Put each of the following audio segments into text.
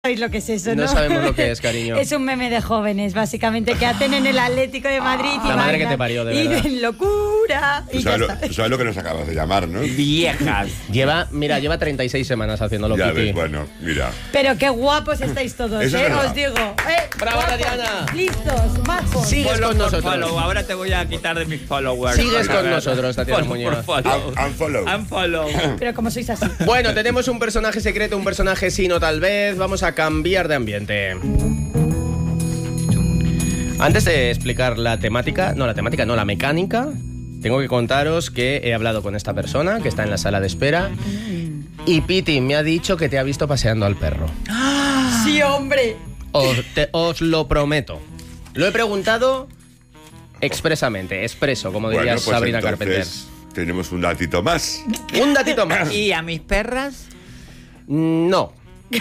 ¿Sabéis lo que es eso, no? No sabemos lo que es, cariño. Es un meme de jóvenes, básicamente, que hacen en el Atlético de Madrid y La madre bailan, que te parió, de y verdad. dicen locura. Tú Y ya sabes, está. tú sabes lo que nos acabas de llamar, ¿no? Viejas. Lleva 36 semanas haciéndolo, Ya Piti. ves, bueno, mira. Pero qué guapos estáis todos, Eso es verdad. os digo. ¡Bravo, Guapos, Tatiana! listos, majos. Sigues Follow con por nosotros. follow. Ahora te voy a quitar de mis followers. Sigues con nosotros, Tatiana Follow Muñoz. por follow. Unfollow. Unfollow. Pero como sois así. Bueno, tenemos un personaje secreto, un personaje sí, no tal vez. Vamos a cambiar de ambiente. Antes de explicar la mecánica, tengo que contaros que he hablado con esta persona que está en la sala de espera y Piti me ha dicho que te ha visto paseando al perro. Sí, hombre. Os lo prometo. Lo he preguntado expresamente, expreso, como diría Bueno, pues Sabrina Carpenter. entonces tenemos un datito más. Un datito más. ¿Y a mis perras? No.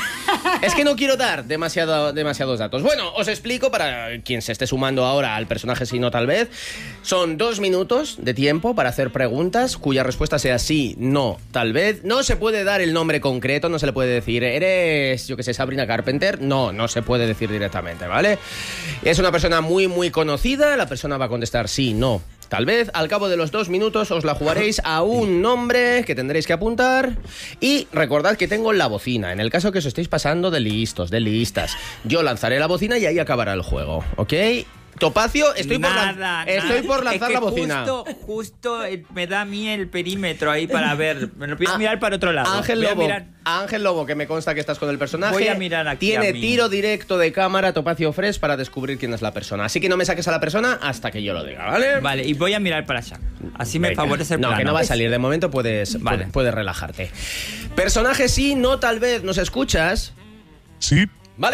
Es que no quiero dar demasiados datos. Bueno, os explico para quien se esté sumando ahora al personaje sí, no tal vez. Son 2 minutos de tiempo para hacer preguntas cuya respuesta sea sí, no, tal vez. No se puede dar el nombre concreto, no se le puede decir eres, yo que sé, Sabrina Carpenter. No se puede decir directamente, ¿vale? Es una persona muy, muy conocida. La persona va a contestar sí, no, tal vez. Al cabo de los 2 minutos os la jugaréis a un nombre que tendréis que apuntar. Y recordad que tengo la bocina. En el caso que os estéis pasando de listos, de listas, yo lanzaré la bocina y ahí acabará el juego, ¿ok? Topacio, estoy por lanzar Es que la bocina. Justo me da a mí el perímetro ahí para ver. Me lo voy a mirar para otro lado. Ángel Voy a Lobo, mirar. Ángel Lobo, que me consta que estás con el personaje. Voy a mirar aquí Tiene a mí. tiro directo de cámara Topacio Fresh para descubrir quién es la persona. Así que no me saques a la persona hasta que yo lo diga, ¿vale? Vale, y voy a mirar para allá. Así me Venga. favorece el No, plano. que no va a salir. De momento puedes relajarte. Personaje sí, no tal vez. ¿Nos escuchas? Sí, ¿Vale?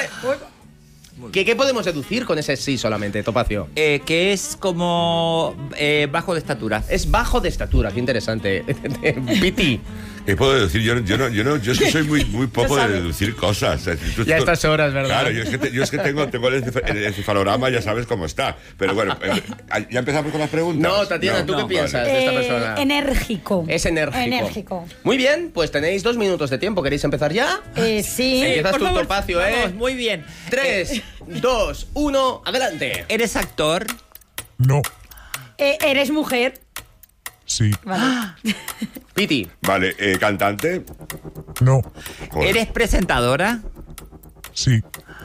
¿Qué podemos deducir con ese sí solamente, Topacio? Que es como bajo de estatura. Es bajo de estatura, qué interesante. Piti. ¿Qué puedo decir? Yo es que soy muy poco No de sabe. deducir cosas. Ya a estas horas, ¿verdad? Claro, yo es que tengo el encefalograma, ya sabes cómo está. Pero bueno, ¿ya empezamos con las preguntas? No, Tatiana, ¿tú qué piensas de esta persona? Enérgico. Es enérgico. Enérgico. Muy bien, pues tenéis 2 minutos de tiempo. ¿Queréis empezar ya? Sí. Empiezas por tu favor, Topacio, vamos, muy bien. 3, 2, 1, adelante. ¿Eres actor? no, ¿Eres mujer? sí, Vale. Piti. Vale, cantante. no, Joder. ¿Eres presentadora? sí,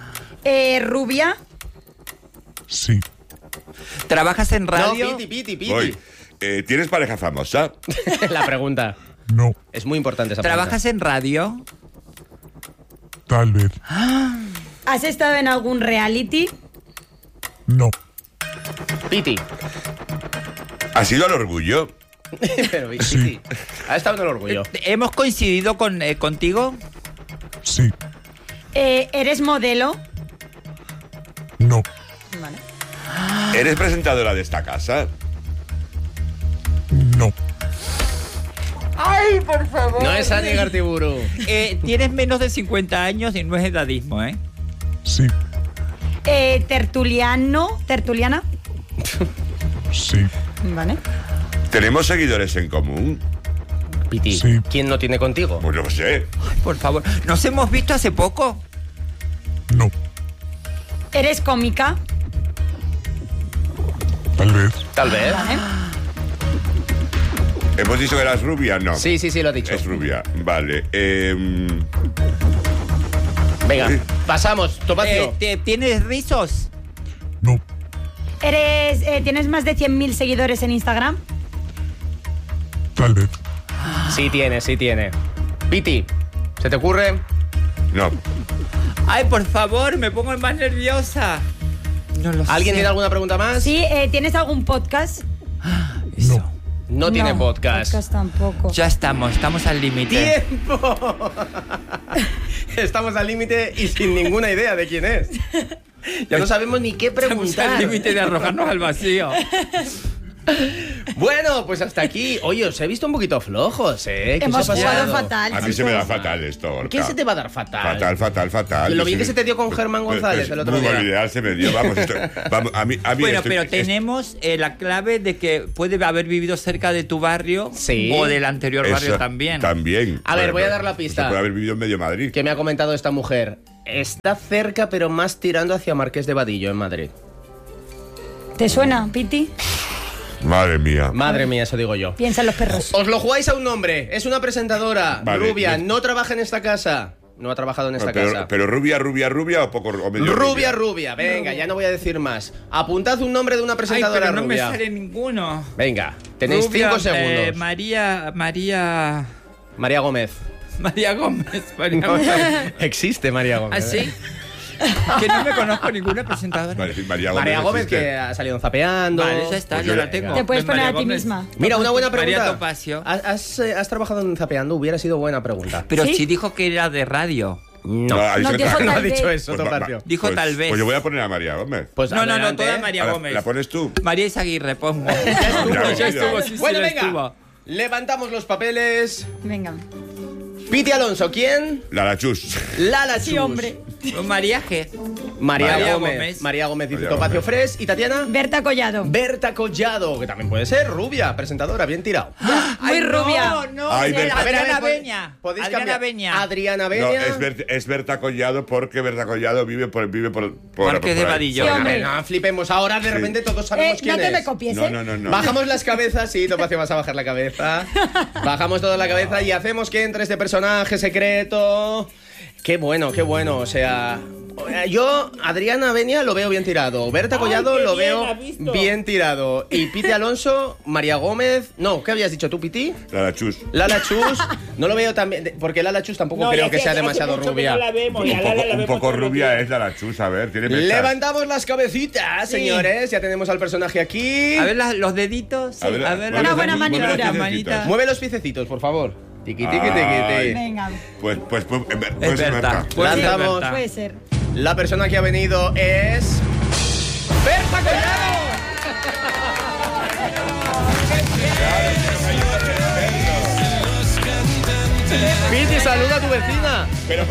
¿Rubia? sí, ¿Trabajas en radio? No, Piti. Voy. ¿Tienes pareja famosa? La pregunta. no, Es muy importante esa ¿Trabajas en radio? tal vez, ¿Has estado en algún reality? no, pregunta. Piti. ¿Has ido al orgullo? Pero, Piti. Ha estado en el orgullo. ¿Hemos coincidido contigo? sí, ¿Eres modelo? no, Vale. ¿Eres presentadora de esta casa? no, ¡Ay, por favor! No es Ani Gartiburu. Tienes menos de 50 años y no es edadismo, ¿eh? sí, ¿Tertuliana? sí, Vale. ¿Tenemos seguidores en común? Piti. Sí. ¿Quién no tiene contigo? Pues no sé. Ay, por favor. ¿Nos hemos visto hace poco? no, ¿Eres cómica? tal vez, Tal vez. Vale. ¿Hemos dicho que eras rubia? No. Sí, lo ha dicho. Es rubia. Vale. Venga, pasamos. Topacio. ¿Tienes rizos? no, ¿Tienes más de 100.000 seguidores en Instagram? tal vez, Sí tiene. Piti, ¿se te ocurre? No. Ay, por favor, me pongo más nerviosa. No lo sé. ¿Alguien tiene alguna pregunta más? Sí, ¿tienes algún podcast? Eso. No tiene podcast. Podcast tampoco. Ya estamos al límite. ¡Tiempo! Estamos al límite y sin ninguna idea de quién es. Ya no sabemos ni qué Estamos preguntar. al límite de arrojarnos al vacío. Bueno, pues hasta aquí. Oye, os he visto un poquito flojos, ¿eh? ¿Qué Hemos os ha pasado? jugado fatal. A mí se me da chicos. fatal esto, Gorka. ¿Qué se te va a dar fatal? Fatal. Lo Yo bien que soy- se te dio con Germán González el otro muy día. ideal se me dio. Vamos, a mí Bueno, estoy- pero tenemos la clave de que puede haber vivido cerca de tu barrio Sí. o del anterior barrio Eso, también. También. A ver, voy a dar la Usted pista. puede haber vivido en medio Madrid. Que me ha comentado esta mujer. Está cerca, pero más tirando hacia Marqués de Vadillo, en Madrid. ¿Te suena, Piti? Madre mía. Madre mía, eso digo yo. Piensa en los perros. Os lo jugáis a un nombre. Es una presentadora Vale, rubia, bien. no trabaja en esta casa. No ha trabajado en esta casa. Pero rubia o poco o medio Rubia. Venga, ya no voy a decir más. Apuntad un nombre de una Ay, presentadora pero no me rubia. sale ninguno. Venga, tenéis Rubia, 5 segundos. María Gómez. Gómez. María Gómez. Existe María Gómez. ¿Ah, sí? Que no me conozco ninguna presentadora. Vale, sí, María Gómez. María Gómez existe. que ha salido en Zapeando. Vale, ya está, Pues ya yo la le- tengo. Te puedes poner María a ti Gómez. misma. Mira, una buena pregunta. María Topacio. ¿Has trabajado en Zapeando? Hubiera sido buena pregunta. Pero ¿Sí? sí dijo que era de radio. No, ha dicho No, que dijo tal- no ha tal dicho vez. eso, Pues va- Topacio. Dijo pues- tal vez. Pues yo voy a poner a María Gómez. Pues No, adelante. toda María ¿La, Gómez. ¿La pones tú? María Izaguirre, pongo. Mira, Ya mira. estuvo, sí, Bueno, sí, venga. estuvo. Levantamos los papeles. Venga. Piti Alonso, ¿quién? La Chus. Lala Chus. Sí, hombre. María G. María María Gómez. Gómez. María Gómez dice María Topacio Gómez. Fres. ¿Y Tatiana? Berta Collado. Berta Collado, que también puede ser rubia, presentadora, bien tirado. Muy rubia. No, Ay, no. Berta. Adriana pod- Beña. podéis Adriana cambiar. Beña. Adriana No, Beña. es Berta Collado porque Berta Collado vive por Marqués de ahí. Vadillo. Sí, A hombre. ver, no flipemos. Ahora de repente todos sabemos quién no te es. me copies, No, ¿eh? no. Bajamos las cabezas, sí, Topacio, vas a bajar la cabeza. Bajamos toda la cabeza y hacemos que entre este personaje secreto. Qué bueno, o sea... Yo, Adriana Beña, lo veo bien tirado. Berta Collado qué lo bien, veo ¿has visto? bien tirado. Y Piti Alonso, María Gómez... No, ¿qué habías dicho tú, Piti? La Chus. Lala Chus, no lo veo también... Porque Lala Chus tampoco creo que sea demasiado rubia. Un poco rubia es la Chus, a ver, tiene pechas. Levantamos las cabecitas, señores. Ya tenemos al personaje aquí. A ver los deditos. A ver, Una los buena piececitos. maniobra. Manita. Mueve los piececitos, por favor. Tiqui, tiqui, Ay. tiqui. Venga. Pues Es ser Berta. Berta. Puede ser Lanzamos. Berta. Puede ser. La persona que ha venido es... ¡Berta Collado! Piti, saluda a tu vecina.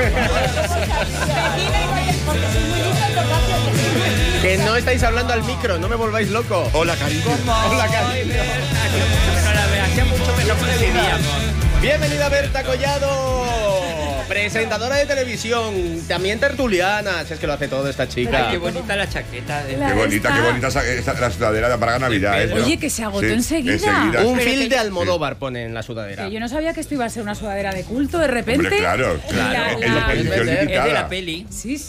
Que no estáis hablando al micro, no me volváis loco. Hola, cariño. Hola, Ay, cariño. Berta, hacía mucho que no la veo, hacía mucho que no coincidíamos. Bienvenida Berta Collado, presentadora de televisión, también tertuliana, si es que lo hace todo esta Ay, chica. qué bonita la chaqueta. De... Qué bonita la sudadera para Navidad. ¿eh? Oye, que se agotó Sí, enseguida. Un Pero fil que- de Almodóvar pone en la sudadera. Que yo no sabía que esto iba a ser una sudadera de culto de repente. Hombre, claro. La- Es la edición Es de Es de limitada. la peli.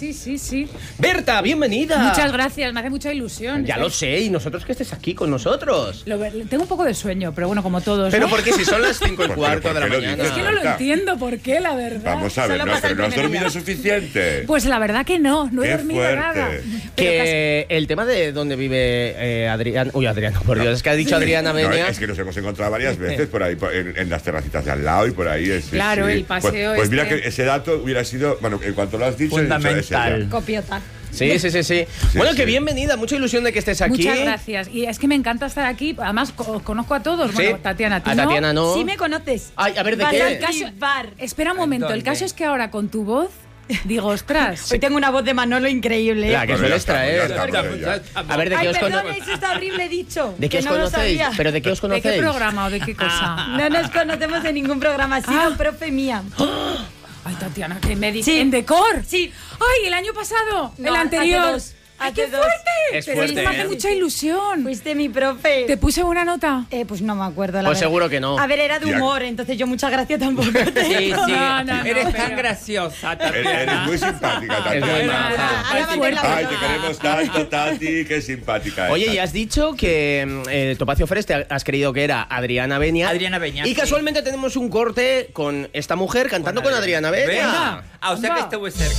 Sí. Berta, bienvenida. Muchas gracias, me hace mucha ilusión. Ya lo sé, y nosotros que estés aquí con nosotros. Tengo un poco de sueño, pero bueno, como todos. Pero ¿no? porque si son las 5 y ¿Por qué- cuarto por de la qué lo mañana. dices? Es que no lo entiendo por qué, la verdad. Vamos a ver, Solo no, pasa pero el no has primer dormido día. suficiente. Pues la verdad que no he Qué dormido fuerte. nada. Pero Que el tema de dónde vive Adrián... Uy, Adrián, por Dios, es que ha dicho Adriana No, Beña. es que nos hemos encontrado varias veces por ahí, en las terracitas de al lado y por ahí. Claro, el paseo Pues mira este. que ese dato hubiera sido, bueno, en cuanto lo has dicho, he dicho, es Fundamental. ella. Copiota. Sí. Bueno, que sí. bienvenida, mucha ilusión de que estés aquí. muchas gracias. Y es que me encanta estar aquí. Además, os conozco a todos. Sí. Bueno, Tatiana, tú A Tatiana no. Sí me conoces. Ay, a ver, ¿de Vas qué? al caso- bar. Espera un momento, el ¿Dónde? caso es que ahora con tu voz digo, ostras. Hoy tengo una voz de Manolo increíble. ¿eh? La que Bueno, sueles ya traer. estamos, ya. A ver, ¿de qué Ay, os perdón, conocéis? eso está horrible dicho. ¿De qué os que no lo conocéis? sabía. ¿Pero de qué os ¿De conocéis? qué programa o de qué cosa? No nos conocemos de ningún programa, ha sido profe mía. Ay, Tatiana, que me dice. Sí. ¿En Decor? Sí. Ay, el año pasado. No, el anterior. hace dos. ¡Ay, Hace qué dos. fuerte! Es Pero fuerte, esto me hace ¿eh? mucha ilusión. Fuiste mi profe. ¿Te puse buena nota? Pues no me acuerdo, la Pues verdad. seguro que no. A ver, era de Ya. humor, entonces yo mucha gracia tampoco tengo. Sí, sí. No, Eres pero- tan graciosa, Eres Tatiana. muy simpática, Es muy Tatiana. maja. Ahora va a hacer la Ay, te broma. queremos tanto, Tati, qué simpática Oye, estás. y has dicho que Topacio Fres te has creído que era Adriana Beña. Adriana Beña, Y sí. casualmente tenemos un corte con esta mujer cantando con Adriana Beña. Venga. Ah, o sea que estuve cerca.